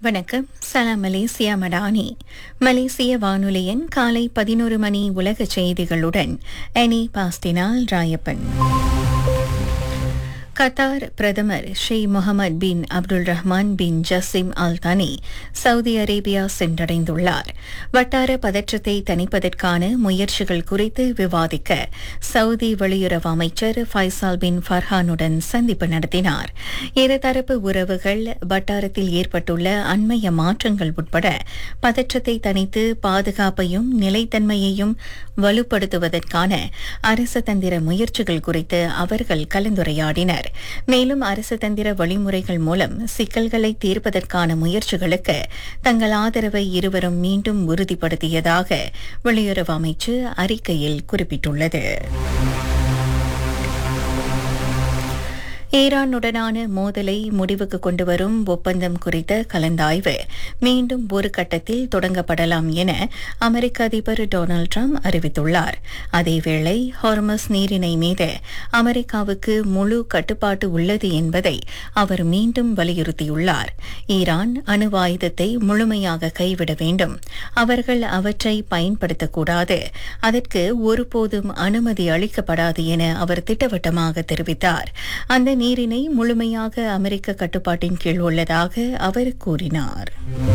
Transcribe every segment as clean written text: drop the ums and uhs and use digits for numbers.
வணக்கம். சலாம் மலேசியா மடானி. மலேசிய வானொலியின் காலை 11 மணி உலக செய்திகளுடன் அனி பாஸ்டினால் ராயப்பன். கத்தார் பிரதமர் ஷேக் முகமது பின் அப்துல் ரஹ்மான் பின் ஜசிம் அல் தனி சவுதி அரேபியா சென்றடைந்துள்ளார். வட்டார பதற்றத்தை தணிப்பதற்கான முயற்சிகள் குறித்து விவாதிக்க சவுதி வெளியுறவு அமைச்சர் ஃபைசால் பின் ஃபர்ஹானுடன் சந்திப்பு நடத்தினார். இருதரப்பு உறவுகள், வட்டாரத்தில் ஏற்பட்டுள்ள அண்மைய மாற்றங்கள் உட்பட பதற்றத்தை தணித்து பாதுகாப்பையும் நிலைத்தன்மையையும் வலுப்படுத்துவதற்கான அரசதந்திர முயற்சிகள் குறித்து அவர்கள் கலந்துரையாடினர். மேலும் அரசதந்திர வழிமுறைகள் மூலம் சிக்கல்களை தீர்ப்பதற்கான முயற்சிகளுக்கு தங்கள் ஆதரவை இருவரும் மீண்டும் உறுதிப்படுத்தியதாக வெளியுறவு அமைச்சு அறிக்கையில் குறிப்பிட்டுள்ளது. ஈரானுடனான மோதலை முடிவுக்கு கொண்டுவரும் ஒப்பந்தம் குறித்த கலந்தாய்வு மீண்டும் ஒரு கட்டத்தில் தொடங்கப்படலாம் என அமெரிக்க அதிபர் டொனால்டு டிரம்ப் அறிவித்துள்ளார். அதேவேளை ஹார்மஸ் நீரிணை மீது அமெரிக்காவுக்கு முழு கட்டுப்பாட்டு உள்ளது என்பதை அவர் மீண்டும் வலியுறுத்தியுள்ளார். ஈரான் அணு ஆயுதத்தை முழுமையாக கைவிட வேண்டும், அவர்கள் அவற்றை பயன்படுத்தக்கூடாது, அதற்கு ஒருபோதும் அனுமதி அளிக்கப்படாது என அவர் திட்டவட்டமாக தெரிவித்தார். அந்த நீரிணை முழுமையாக அமெரிக்க கட்டுப்பாட்டின் கீழ் உள்ளதாக அவர் கூறினார்.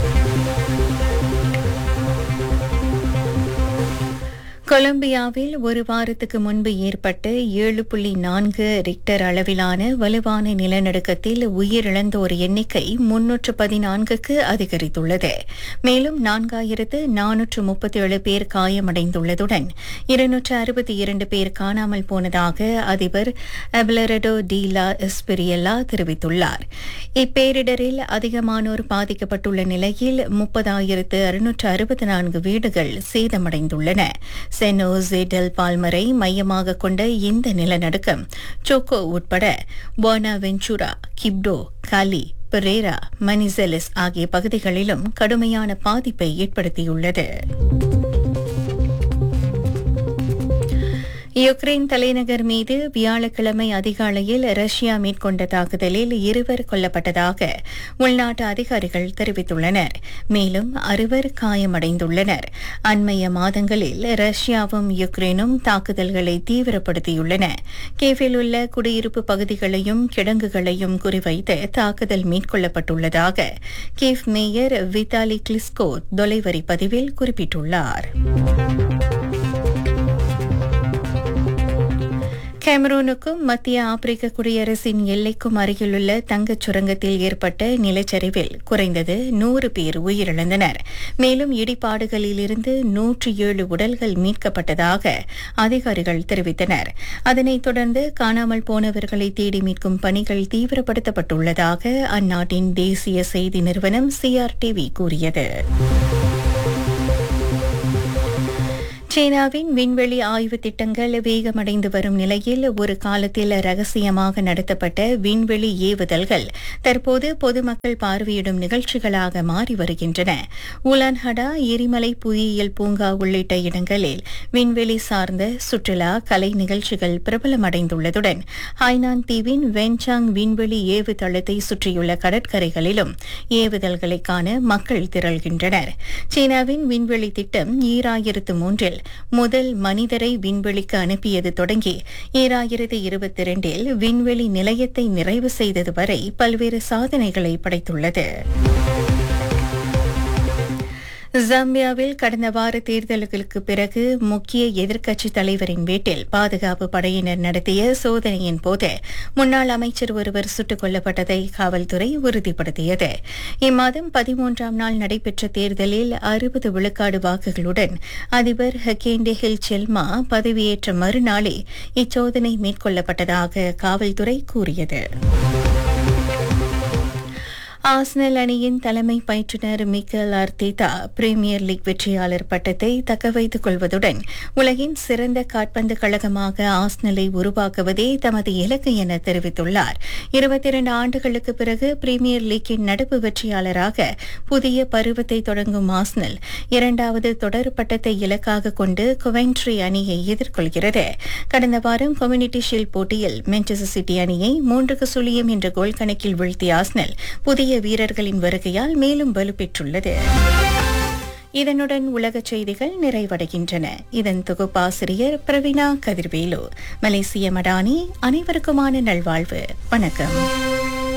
கொலம்பியாவில் ஒரு வாரத்துக்கு முன்பு ஏற்பட்ட 7.4 ரிக்டர் அளவிலான வலுவான நிலநடுக்கத்தில் உயிரிழந்தோர் எண்ணிக்கை 314க்கு அதிகரித்துள்ளது. மேலும் 4437 பேர் காயமடைந்துள்ளதுடன் 262 பேர் காணாமல் போனதாக அதிபர் அபெலரடோ டி லா எஸ்பிரியல்லா தெரிவித்துள்ளார். இப்பேரிடரில் அதிகமானோர் பாதிக்கப்பட்டுள்ள நிலையில் 30,664 வீடுகள் சேதமடைந்துள்ளன. சென் ஓசே டெல் பால்மரை மையமாக கொண்ட இந்த நிலநடுக்கம் சோக்கோ உட்பட போனாவென்ச்சுரா, கிப்டோ, காலி, பெரேரா, மனிசெலிஸ் ஆகிய பகுதிகளிலும் கடுமையான பாதிப்பை ஏற்படுத்தியுள்ளது. யுக்ரைன் தலைநகர் மீது வியாழக்கிழமை அதிகாலையில் ரஷ்யா மேற்கொண்ட தாக்குதலில் 2 கொல்லப்பட்டதாக உள்நாட்டு அதிகாரிகள் தெரிவித்துள்ளனர். மேலும் 6 காயமடைந்துள்ளனர். அண்மைய மாதங்களில் ரஷ்யாவும் யுக்ரைனும் தாக்குதல்களை தீவிரப்படுத்தியுள்ளன. கேவில் உள்ள குடியிருப்பு பகுதிகளையும் கிடங்குகளையும் குறிவைத்து தாக்குதல் மேற்கொள்ளப்பட்டுள்ளதாக கேவ் மேயர் வித்தாலி கிளிஸ்கோ தொலைவரி பதிவில் குறிப்பிட்டுள்ளார். கேமரூனுக்கும் மத்திய ஆப்பிரிக்க குடியரசின் எல்லைக்கும் அருகிலுள்ள தங்கச் சுரங்கத்தில் ஏற்பட்ட நிலச்சரிவில் குறைந்தது 100 பேர் உயிரிழந்தனர். மேலும் இடிபாடுகளிலிருந்து 107 உடல்கள் மீட்கப்பட்டதாக அதிகாரிகள் தெரிவித்தனர். அதனைத் தொடர்ந்து காணாமல் போனவர்களை தேடி மீட்கும் பணிகள் தீவிரப்படுத்தப்பட்டுள்ளதாக அந்நாட்டின் தேசிய செய்தி நிறுவனம் CRTV கூறியது. சீனாவின் விண்வெளி ஆய்வு திட்டங்கள் வேகமடைந்து வரும் நிலையில் ஒரு காலத்தில் ரகசியமாக நடத்தப்பட்ட விண்வெளி ஏவுதல்கள் தற்போது பொதுமக்கள் பார்வையிடும் நிகழ்ச்சிகளாக மாறி வருகின்றன. உலான்ஹடா எரிமலை புவியியல் பூங்கா உள்ளிட்ட இடங்களில் விண்வெளி சார்ந்த சுற்றுலா கலை நிகழ்ச்சிகள் பிரபலமடைந்துள்ளதுடன் ஹைனான் தீவின் வென்சாங் விண்வெளி ஏவுதளத்தை சுற்றியுள்ள கடற்கரைகளிலும் ஏவுதல்களை காண மக்கள் திரள்கின்றனர். சீனாவின் விண்வெளி திட்டம் 2003 முதல் மனிதரை விண்வெளிக்கு அனுப்பியது தொடங்கி 2022 விண்வெளி நிலையத்தை நிறைவு செய்தது வரை பல்வேறு சாதனைகளை படைத்துள்ளது. ஜாம்பியாவில் கடந்த வார தேர்தல்களுக்கு பிறகு முக்கிய எதிர்க்கட்சித் தலைவரின் வீட்டில் பாதுகாப்பு படையினர் நடத்திய சோதனையின் போது முன்னாள் அமைச்சர் ஒருவர் சுட்டுக் கொல்லப்பட்டதை காவல்துறை உறுதிப்படுத்தியது. இம்மாதம் 13ஆம் நாள் நடைபெற்ற தேர்தலில் 60 விழுக்காடு வாக்குகளுடன் அதிபர் ஹக்கேண்டே ஹில் செல்மா பதவியேற்ற மறுநாளே இச்சோதனை மேற்கொள்ளப்பட்டதாக காவல்துறை கூறியது. ஆர்சனல் அணியின் தலைமை பயிற்றுநர் மிக்கேல் அர்டேட்டா பிரீமியர் லீக் வெற்றியாளர் பட்டத்தை தக்கவைத்துக் கொள்வதுடன் உலகின் சிறந்த காற்பந்து கழகமாக ஆர்சனலை உருவாக்குவதே தமது இலக்கு என தெரிவித்துள்ளார். 22 ஆண்டுகளுக்கு பிறகு பிரீமியர் லீக்கின் நடப்பு வெற்றியாளராக புதிய பருவத்தை தொடங்கும் ஆர்சனல் 2வது தொடர் பட்டத்தை இலக்காக கொண்டு கொவென்ட்ரி அணியை எதிர்கொள்கிறது. கடந்த வாரம் கம்யூனிட்டி ஷீல்ட் போட்டியில் மான்செஸ்டர் சிட்டி அணியை 3-0 என்ற கோல் கணக்கில் வீழ்த்திய ஆர்சனல் புதிய புதிய வீரர்களின் வருகையால் மேலும் வலுப்பெற்றுள்ளது. இதனுடன் உலகச் செய்திகள் நிறைவடைகின்றன. இதன் தொகுப்பாசிரியர் பிரவீணா கதிர்வேலு. மலேசிய மடானி. அனைவருக்குமான நல்வாழ்வு. வணக்கம்.